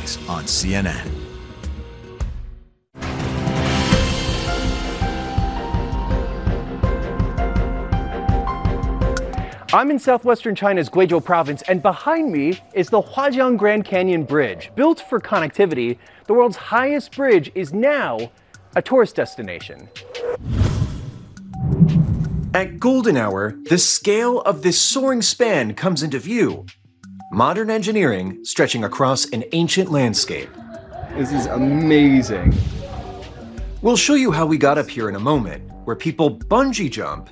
Weekdays on CNN. I'm in southwestern China's Guizhou province, and behind me is the Huajiang Grand Canyon Bridge. Built for connectivity, the world's highest bridge is now a tourist destination. At golden hour, the scale of this soaring span comes into view. Modern engineering stretching across an ancient landscape. This is amazing. We'll show you how we got up here in a moment, where people bungee jump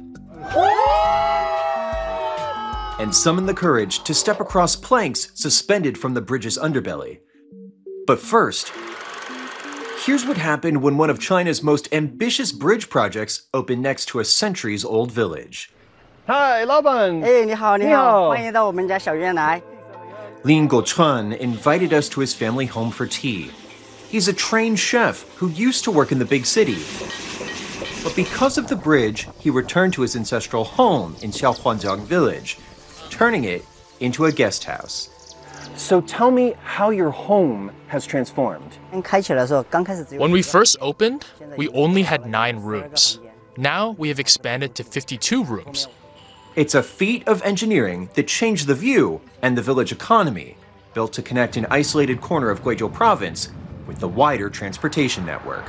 and summon the courage to step across planks suspended from the bridge's underbelly. But first, here's what happened when one of China's most ambitious bridge projects opened next to a centuries-old village. Hi, 老板。 你好，你好，欢迎到我们家小院来。 Lin Guochuan invited us to his family home for tea. He's a trained chef who used to work in the big city. But because of the bridge, he returned to his ancestral home in Xiaohuanjiang village, turning it into a guest house. So tell me how your home has transformed. When we first opened, we only had 9 rooms. Now we have expanded to 52 rooms. It's a feat of engineering that changed the view and the village economy, built to connect an isolated corner of Guizhou province with the wider transportation network.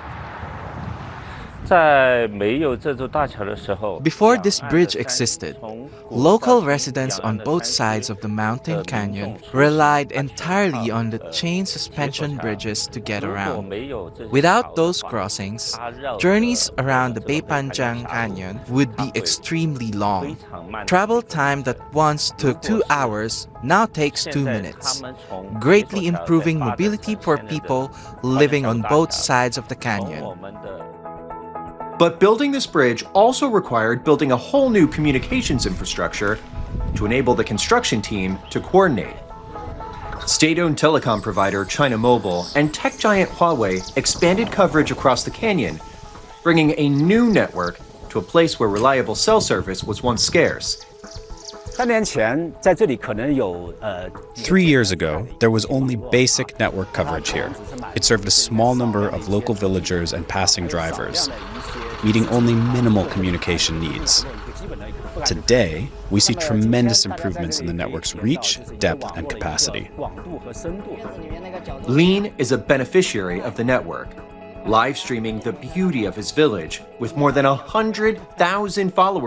Before this bridge existed, local residents on both sides of the mountain canyon relied entirely on the chain suspension bridges to get around. Without those crossings, journeys around the Beipanjiang Canyon would be extremely long. Travel time that once took 2 hours now takes 2 minutes, greatly improving mobility for people living on both sides of the canyon. But building this bridge also required building a whole new communications infrastructure to enable the construction team to coordinate. State-owned telecom provider China Mobile and tech giant Huawei expanded coverage across the canyon, bringing a new network to a place where reliable cell service was once scarce. 3 years ago, there was only basic network coverage here. It served a small number of local villagers and passing drivers, meeting only minimal communication needs. Today, we see tremendous improvements in the network's reach, depth, and capacity. Lin is a beneficiary of the network, live streaming the beauty of his village with more than 100,000 followers